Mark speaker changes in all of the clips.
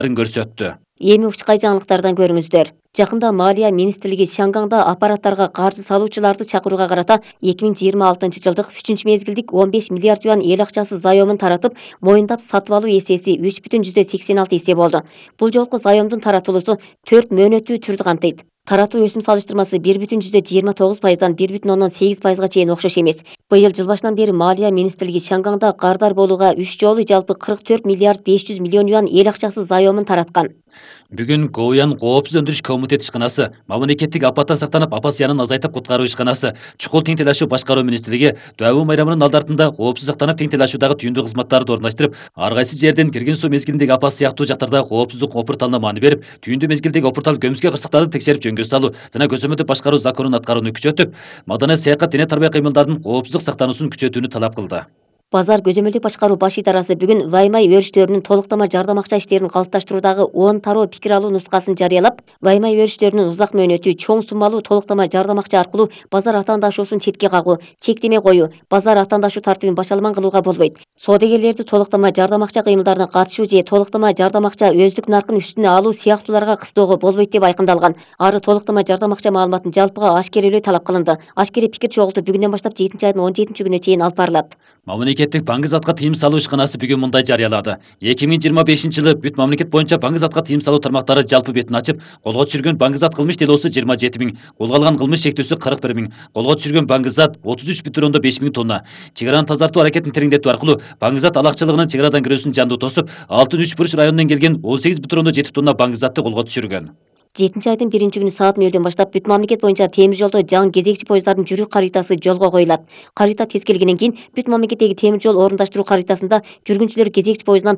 Speaker 1: көрсөттү.
Speaker 2: Эми учкай жаңылыктардан көрүңүздөр. Жакында Малия министрлиги Шангаңда аппараттарга каржы салуучуларды чакырууга карата 2026 жылдык 3-мезгилдик 15 миллиард юан эл акчасы заёмун таратып, моюндап сатып алуу эсеси 3,86 эсе болду. Бул жолку заёмдун таратылуусу 4 мөөнөттүү түрдү камтыйт. Таратуу өсүм салыштырмасы 1,29%дан 1,8%га чейин окшош эмес. Быйыл жыл башынан бери Малия министрлиги Шангаңда кардар болууга 3 жолу жалпы 44 миллиард 500 миллион юан эл акчасы заёмун тараткан.
Speaker 1: Бүгүн Гоуян коопсуз өндүрүш комитети ишканасы, мамлекеттик апаттан сактанып апат зыянын азайтып куткаруу ишканасы, чукул тең тейлашуу башкаруу министрлиги Дүйбү майрамынын алдартында коопсуз сактанып тең тейлашуудагы түйүндүү кызматтарды орундаштырып, ар кайсы жерден кирген суу мезгилиндеги апат сыяктуу жактарда коопсуздук опурталына маани берип, түйүндүү мезгилдеги опуртал көмүскө кырсыктарды текшерип жөнгө салуу жана көзөмөлдүп башкаруу законун аткарууну күчөтүп, маданий саякат дене тарбия кыймылдардын коопсуздук сактануусун күчөтүүнү талап кылды.
Speaker 2: Базар көзөмөлдүк башкаруу баш идарасы бүгүн Ваймай өрүштөрүнүн толуктама жардам акча иштерин калыпташтыруудагы 10 тароо пикир алуу нускасын жарыялап, Ваймай өрүштөрүнүн узак мөөнөттүү чоң суммалуу толуктама жардам акча аркылуу базар атаандашуусун четке кагуу, чектеме коюу, базар атаандашуу тартибин башаламан кылууга болбойт. Соодагерлерди толуктама жардам акча кыймылдарына катышуу же толуктама жардам акча өздүк наркын үстүнө алуу сыяктууларга кыстоого болбойт деп айкындалган. Ары толуктама жардам акча маалыматын жалпыга ашкерелөө талап кылынды. Ашкере пикир чогултуу бүгүндөн баштап 7-айдын 17-күнүнө чейин алып барылат.
Speaker 1: Мамлекеттик баңгызатка тыйым салуу ишканасы бүгүн мындай жарыялады. 2025-жылы бүт мамлекет боюнча баңгызатка тыйым салуу тармактары жалпы бетин ачып, колго түшүргөн баңгызат кылмыш делосу 27 000, колго алган кылмыш шектүүсү 41 000, колго түшүргөн баңгызат 33,5 000 тонна. Чегараны тазартуу аракетин тереңдетүү аркылуу баңгызат алакчылыгынын чегарадан кирүүсүн жандуу тосуп, Алтын үч буруч районунан келген 18,7 тонна баңгызатты колго түшүргөн.
Speaker 2: 7-айдын 1-күнү саат 0-дөн баштап бүт мамлекет боюнча темир жолдо жаңы кезекчи поезддардын жүрүү каритасы жолго коюлат. Карита тескелгенден кийин бүт мамлекеттеги темир жол орундаштыруу каритасында жүргүнчүлөр кезекчи поездынан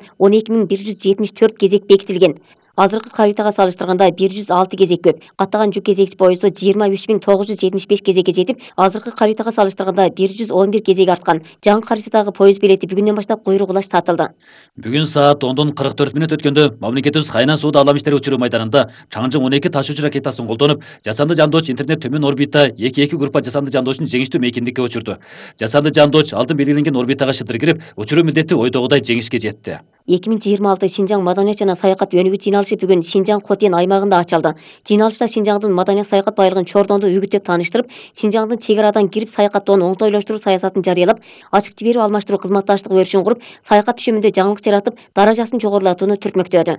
Speaker 2: 12.174 кезек бекитилген. Азыркы каритага салыштырганда 106 кезек көп. Каттаган жүк кезекчи поезду 23.975 кезекке жетип, азыркы каритага салыштырганда 111 кезек арткан. Жаңы каритадагы поезд билети бүгүндөн баштап куйрук улаш сатылды.
Speaker 1: Бүгүн саат 10:44 өткөндө мамлекетибиз Кайнан сууда алам иштери учуруу майданында Чаңжың 12 ташуучу ракетасын колдонуп, жасанды жандооч интернет төмөн орбита 2-2 группа жасанды жандоочун жеңиштүү мейкиндикке учурду. Жасанды жандооч алдын белгиленген орбитага шыдыр кирип, учуруу милдети ойдогудай жеңишке жетти.
Speaker 2: 2026 Шинжаң маданият жана саякат өнүгүү жыйналышы бүгүн Шинжаң Хотен аймагында ачылды. Жыйналышта Шинжаңдын маданият саякат байлыгын чордонду үгүттөп тааныштырып, Шинжаңдын чегарадан кирип саякаттоонун оңтойлоштуруу саясатын жарыялап, ачык жиберүү алмаштыруу кызматташтыгы өрүшүн куруп, саякат түшүмүндө жаңылык жаратып, даражасын жогорулатууну түртмөктөдү.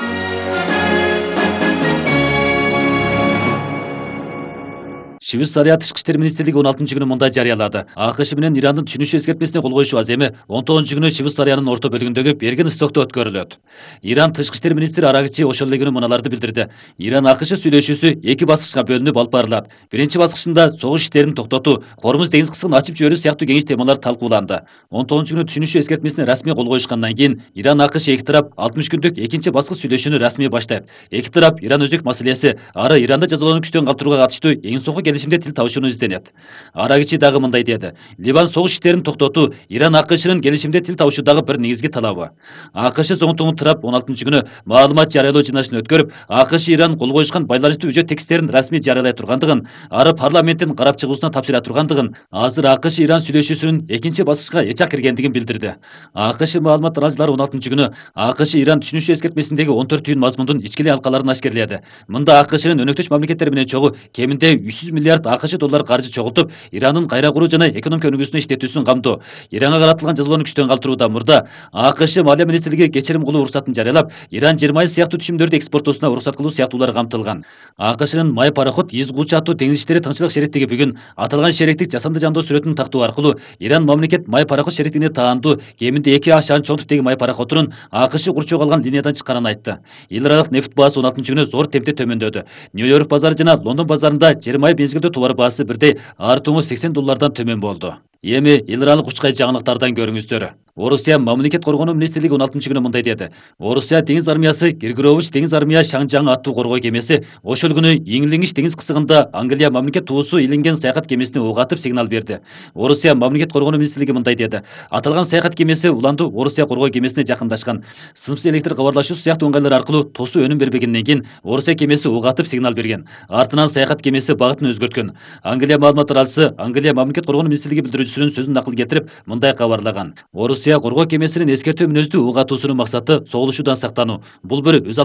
Speaker 1: Швейцария тышкы иштер министрлиги 16-күнү мындай жарыялады. АКШ менен Ирандын түшүнүшү эскертмесине кол коюшу аземи 19-күнү Швейцариянын орто бөлүгүндөгү Берген истокто өткөрүлөт. Иран тышкы иштер министри Арагчи ошол эле күнү мыналарды билдирди. Иран АКШ сүйлөшүүсү 2 баскычка бөлүнүп алып барылат. Биринчи баскычында согуш иштерин токтотуу, Кормуз деңиз кысыгын ачып жиберүү сыяктуу кеңеш темалар талкууланды. 19-күнү түшүнүшү эскертмесине расмий кол коюшкандан кийин Иран АКШ эки тарап 60 күндүк экинчи баскыч сүйлөшүүнү расмий баштайт. Эки тарап Иран өзөк маселеси, ары Иранды жазалоону күчтөн калтырууга катыштуу эң соңку келишимде тил табышууну изденет. Арагчи дагы мындай деди. Ливан согуш иштерин токтотуу Иран АКШнын келишимде тил табышуудагы бир негизги талабы. АКШ зоңтуңу тарап 16-күнү маалымат жарыялоо жыйналышын өткөрүп, АКШ Иран кол коюшкан байланыштуу үжөт тексттерин расмий жарыялай тургандыгын, ары парламенттин карап чыгуусуна тапшыра тургандыгын, азыр АКШ Иран сүйлөшүүсүнүн экинчи баскычка эч киргендигин билдирди. АКШ маалымат тараачылары 16-күнү АКШ Иран түшүнүшү эскертмесиндеги 14 түйүн мазмундун ичкилей алкаларын ашкерледи. Мында АКШнын өнөктөш мамлекеттер менен чогуу кеминде 300 миллиард АКШ доллар каржы чогултуп, Ирандын кайра куруу жана экономика өнүгүүсүнө иштетүүсүн камтоо. Иранга каратылган жазалоону күчтөн калтыруудан мурда АКШ Малия министрлиги кечирим кылуу уруксатын жарыялап, Иран 20 сыяктуу түшүмдөрдү экспорттоосуна уруксат кылуу сыяктуулар камтылган. АКШнын май пароход Изгучу аттуу деңиз иштери тыңчылык шериктиги бүгүн аталган шериктик жасанды жандоо сүрөтүн тактоо аркылуу Иран мамлекет май пароход шериктигине таандуу кеминде 2 ашаан чоң типтеги май пароходунун АКШ курчоого алган линиядан чыкканын айтты. Эл аралык нефть баасы 16-күнү зор темпте төмөндөдү. Нью-Йорк базары жана Лондон базарында жер май бензилдөө товар баасы бирдей артуңу $80 төмөн болду. Эми эл аралык учкай жаңылыктардан көрүңүздөр. Орусия мамлекет коргонуу министрлиги 16-күнү мындай деди. Орусия деңиз армиясы Киргирович деңиз армия Шаңжаң аттуу коргоо кемеси ошол күнү Иңлиңиш деңиз кысыгында Англия мамлекет туусу илинген саякат кемесине ок атып сигнал берди. Орусия мамлекет коргонуу министрлиги мындай деди. Аталган саякат кемеси уланду Орусия коргоо кемесине жакындашкан. Сымсыз электр кабарлашуу сыяктуу ыңгайлар аркылуу тосуу өнүм бербегенден кийин Орусия кемеси ок атып сигнал берген. Артынан саякат кемеси багытын өзгөрткөн. Англия маалымат тараачысы Англия мамлекет коргонуу министрлиги билдирүүчүсүнүн сөзүн накыл кетирип мындай кабарлаган. Орусия Россия коргоо кемесинин эскертүү мүнөздүү угатуусунун максаты соғулушуудан сактануу. Бул бөлүк өз